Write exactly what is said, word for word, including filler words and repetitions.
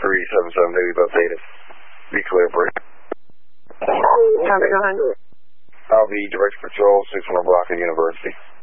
three seven seven, maybe about data. Be clear, break. Copy, go ahead. I'll be Director Patrol, six one Block at University.